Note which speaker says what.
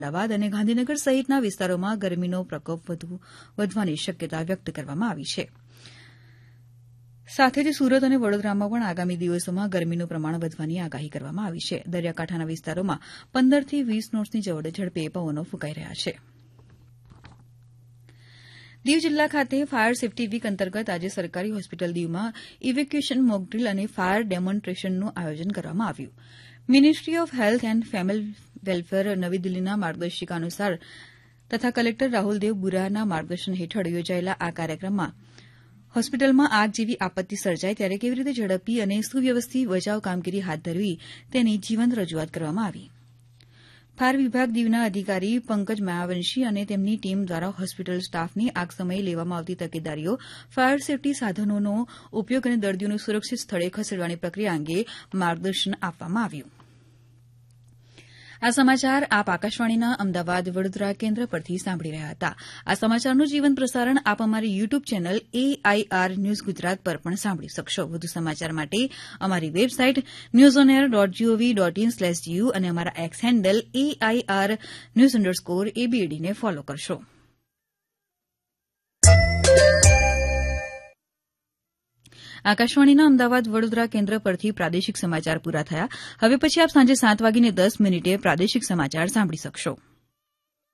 Speaker 1: અમદાવાદ અને ગાંધીનગર સહિતના વિસ્તારોમાં ગરમીનો પ્રકોપ વધવાની શક્યતા વ્યક્ત કરવામાં આવી છે. સાથે જ સુરત અને વડોદરામાં પણ આગામી દિવસોમાં ગરમીનું પ્રમાણ વધવાની આગાહી કરવામાં આવી છે. દરિયાકાંઠાના વિસ્તારોમાં 15 થી 20 નોટ્સની ઝડપે પવનો ફૂંકાઈ રહ્યા છે. દીવ જિલ્લા ખાતે ફાયર સેફટી વીક અંતર્ગત આજે સરકારી હોસ્પિટલ દીવમાં ઇવેક્યુએશન મોકડ્રીલ અને ફાયર ડેમોન્સ્ટ્રેશનનું આયોજન કરવામાં આવ્યું. Ministry of health and family welfare નવી દિલ્હીના માર્ગદર્શિકા અનુસાર તથા કલેક્ટર રાહુલદેવ બુરાના માર્ગદર્શન હેઠળ યોજાયેલા આ કાર્યક્રમમાં હોસ્પિટલમાં આગ જેવી આપત્તિ સર્જાય ત્યારે કેવી રીતે ઝડપી અને સુવ્યવસ્થિત બચાવ કામગીરી હાથ ધરવી તેની જીવંત રજૂઆત કરવામાં આવી. ફાયર વિભાગ દીવના અધિકારી પંકજ માયાવંશી અને તેમની ટીમ દ્વારા હોસ્પિટલ સ્ટાફને આગ સમયે લેવામાં આવતી તકેદારીઓ, ફાયર સેફટી સાધનોનો ઉપયોગ અને દર્દીઓને સુરક્ષિત સ્થળે ખસેડવાની પ્રક્રિયા અંગે માર્ગદર્શન આપવામાં આવ્યું. આ સમાચાર આપ આકાશવાણીના અમદાવાદ વડોદરા કેન્દ્ર પરથી સાંભળી રહ્યા હતા. આ સમાચારનું જીવંત પ્રસારણ આપ અમારી YouTube channel AIR news Gujarat પર પણ સાંભળી શકશો. વધુ સમાચાર માટે અમારી વેબસાઇટ newsonair.gov.in/du અને અમારા એક્સ હેન્ડલ AIR_news_ABD ને ફોલો કરશો. આકાશવાણીના અમદાવાદ વડોદરા કેન્દ્ર પરથી પ્રાદેશિક સમાચાર પૂરા થયા. હવે પછી આપ સાંજે 7:10 પ્રાદેશિક સમાચાર સાંભળી શકશો.